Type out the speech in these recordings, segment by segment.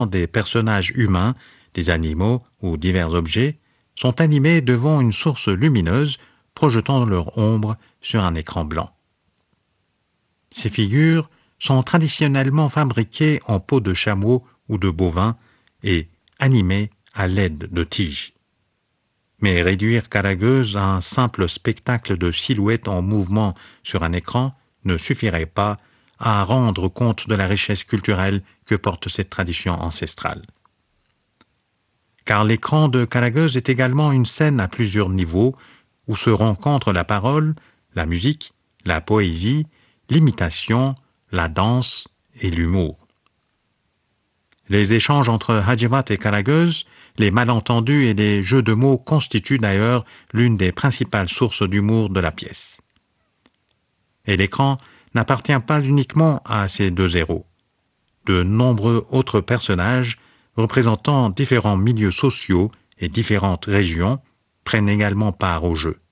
des personnages humains, des animaux ou divers objets sont animés devant une source lumineuse projetant leur ombre sur un écran blanc. Ces figures sont traditionnellement fabriquées en peau de chameau ou de bovin et animées à l'aide de tiges. Mais réduire Karagöz à un simple spectacle de silhouettes en mouvement sur un écran ne suffirait pas à rendre compte de la richesse culturelle que porte cette tradition ancestrale. Car l'écran de Karagöz est également une scène à plusieurs niveaux où se rencontrent la parole, la musique, la poésie, l'imitation, la danse et l'humour. Les échanges entre Hacivat et Karagöz, les malentendus et les jeux de mots constituent d'ailleurs l'une des principales sources d'humour de la pièce. Et l'écran n'appartient pas uniquement à ces deux héros. De nombreux autres personnages, représentant différents milieux sociaux et différentes régions, prennent également part au jeu.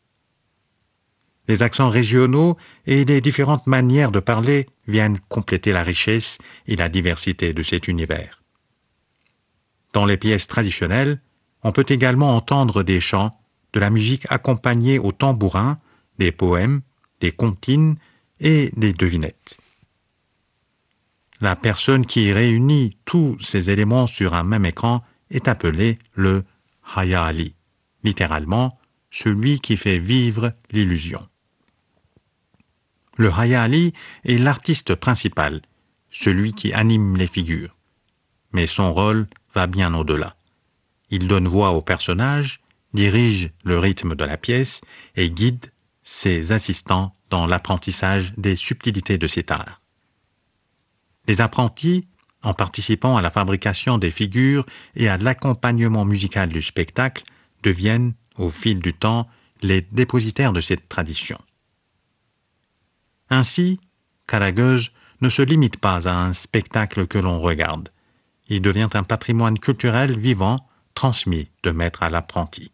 Les accents régionaux et les différentes manières de parler viennent compléter la richesse et la diversité de cet univers. Dans les pièces traditionnelles, on peut également entendre des chants, de la musique accompagnée au tambourin, des poèmes, des comptines et des devinettes. La personne qui réunit tous ces éléments sur un même écran est appelée le Hayali, littéralement celui qui fait vivre l'illusion. Le Hayali est l'artiste principal, celui qui anime les figures. Mais son rôle va bien au-delà. Il donne voix aux personnages, dirige le rythme de la pièce et guide ses assistants dans l'apprentissage des subtilités de cet art. Les apprentis, en participant à la fabrication des figures et à l'accompagnement musical du spectacle, deviennent, au fil du temps, les dépositaires de cette tradition. Ainsi, Karagöz ne se limite pas à un spectacle que l'on regarde. Il devient un patrimoine culturel vivant, transmis de maître à l'apprenti.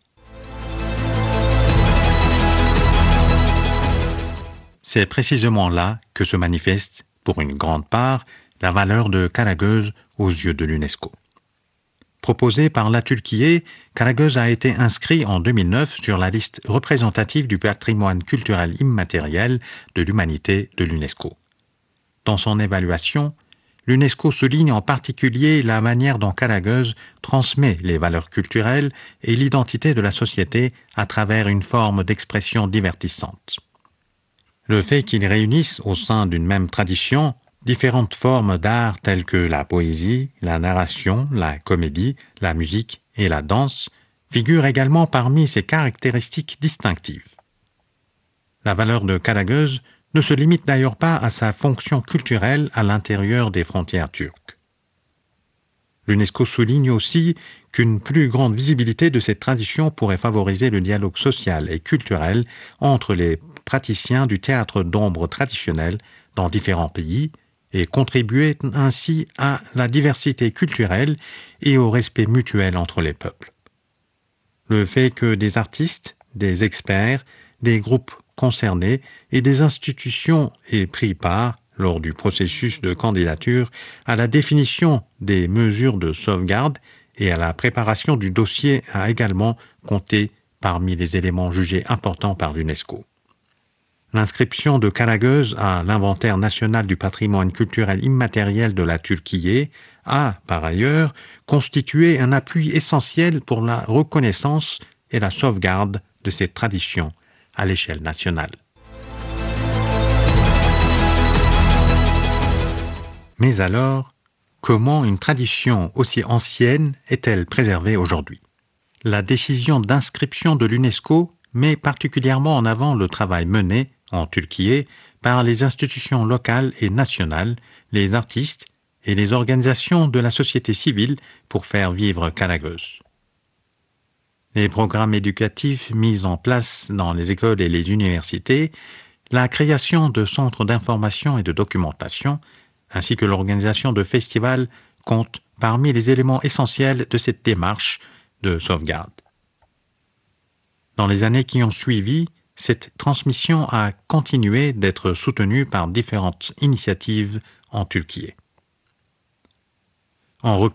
C'est précisément là que se manifeste, pour une grande part, la valeur de Karagöz aux yeux de l'UNESCO. Proposé par la Turquie, Karagöz a été inscrit en 2009 sur la liste représentative du patrimoine culturel immatériel de l'humanité de l'UNESCO. Dans son évaluation, l'UNESCO souligne en particulier la manière dont Karagöz transmet les valeurs culturelles et l'identité de la société à travers une forme d'expression divertissante. Le fait qu'il réunisse au sein d'une même tradition différentes formes d'art telles que la poésie, la narration, la comédie, la musique et la danse figurent également parmi ses caractéristiques distinctives. La valeur de Karagöz ne se limite d'ailleurs pas à sa fonction culturelle à l'intérieur des frontières turques. L'UNESCO souligne aussi qu'une plus grande visibilité de cette tradition pourrait favoriser le dialogue social et culturel entre les praticiens du théâtre d'ombre traditionnel dans différents pays et contribuer ainsi à la diversité culturelle et au respect mutuel entre les peuples. Le fait que des artistes, des experts, des groupes concernés et des institutions aient pris part lors du processus de candidature à la définition des mesures de sauvegarde et à la préparation du dossier a également compté parmi les éléments jugés importants par l'UNESCO. L'inscription de Karagöz à l'inventaire national du patrimoine culturel immatériel de la Turquie a, par ailleurs, constitué un appui essentiel pour la reconnaissance et la sauvegarde de cette tradition à l'échelle nationale. Mais alors, comment une tradition aussi ancienne est-elle préservée aujourd'hui? La décision d'inscription de l'UNESCO met particulièrement en avant le travail mené en Turquie par les institutions locales et nationales, les artistes et les organisations de la société civile pour faire vivre Karagöz. Les programmes éducatifs mis en place dans les écoles et les universités, la création de centres d'information et de documentation, ainsi que l'organisation de festivals comptent parmi les éléments essentiels de cette démarche de sauvegarde. Dans les années qui ont suivi, cette transmission a continué d'être soutenue par différentes initiatives en Turquie. En